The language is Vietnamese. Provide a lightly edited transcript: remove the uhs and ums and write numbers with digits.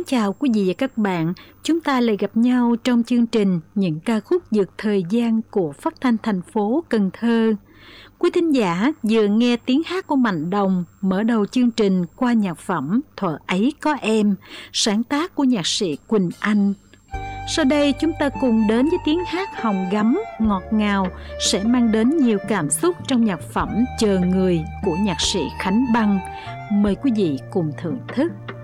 chào quý vị và các bạn. Chúng ta lại gặp nhau trong chương trình Những ca khúc vượt thời gian của Phát thanh thành phố Cần Thơ. Quý thính giả vừa nghe tiếng hát của Mạnh Đồng mở đầu chương trình qua nhạc phẩm Thuở Ấy Có Em, sáng tác của nhạc sĩ Quỳnh Anh. Sau đây chúng ta cùng đến với tiếng hát hồng gấm, ngọt ngào sẽ mang đến nhiều cảm xúc trong nhạc phẩm Chờ Người của nhạc sĩ Khánh Băng. Mời quý vị cùng thưởng thức.